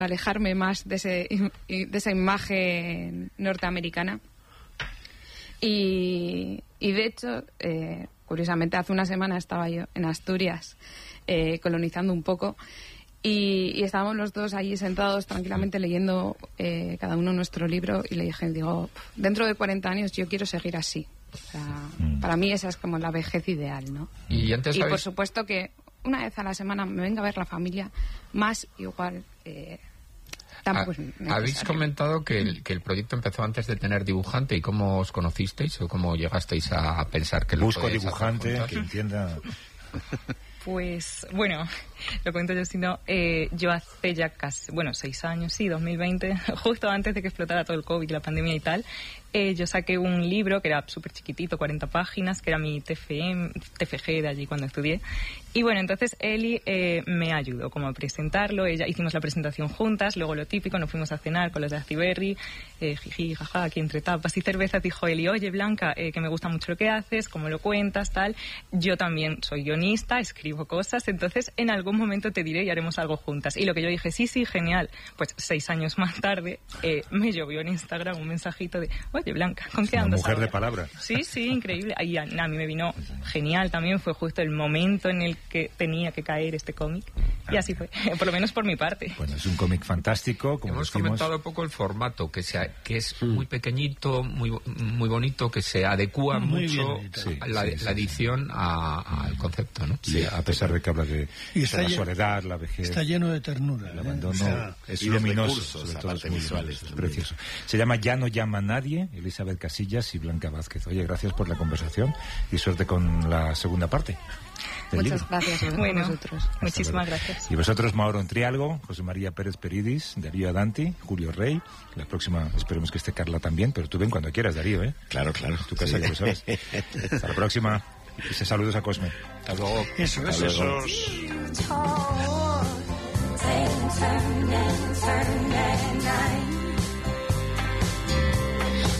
alejarme más de esa imagen norteamericana. Y de hecho, curiosamente, hace una semana estaba yo en Asturias colonizando un poco y estábamos los dos allí sentados tranquilamente leyendo cada uno nuestro libro y le dije, dentro de 40 años yo quiero seguir así. O sea, para mí esa es como la vejez ideal, ¿no? Y por supuesto que una vez a la semana me venga a ver la familia, más igual... tampoco es necesario. Habéis comentado que el proyecto empezó antes de tener dibujante. ¿Y cómo os conocisteis o cómo llegasteis a pensar que lo Busco podíais dibujante hacer que entienda... Pues, bueno, lo cuento yo, sino yo hace ya casi, 6 años, 2020, justo antes de que explotara todo el COVID, la pandemia y tal, yo saqué un libro que era súper chiquitito, 40 páginas, que era mi TFG de allí cuando estudié. Y bueno, entonces Eli me ayudó como a presentarlo, hicimos la presentación juntas, luego lo típico, nos fuimos a cenar con los de Aciberri, jiji, jaja, aquí entre tapas y cervezas, dijo Eli, oye Blanca, que me gusta mucho lo que haces, cómo lo cuentas, tal, yo también soy guionista, escribo cosas, entonces en algún momento te diré y haremos algo juntas. Y lo que yo dije, sí, genial, pues 6 años más tarde me llovió en Instagram un mensajito de, oye Blanca, ¿con qué andas mujer ahora? de palabra. Sí, increíble. Y a mí me vino genial también, fue justo el momento en el que tenía que caer este cómic. Y así fue, por lo menos por mi parte. Bueno, es un cómic fantástico, como hemos decimos. comentado un poco el formato, que es muy pequeñito, muy bonito, que se adecúa muy mucho bien, la edición al concepto, ¿no? Sí, a pesar de que habla de la soledad, la vejez. Está lleno de ternura. El abandono es luminoso, sobre todo es visuales, es precioso. Se llama Ya no llama a nadie, Elizabeth Casillas y Blanca Vázquez. Oye, gracias por la conversación y suerte con la segunda parte. Muchas gracias a vosotros. Muchísimas gracias. Y vosotros, Mauro Entrialgo, José María Pérez Peridis, Darío Adanti, Julio Rey. La próxima esperemos que esté Carla también, pero tú ven cuando quieras, Darío, ¿eh? Claro. Tu casa, ya lo sabes. Hasta la próxima. Y saludos a Cosme. Hasta luego. Eso es, Turn and turn and night.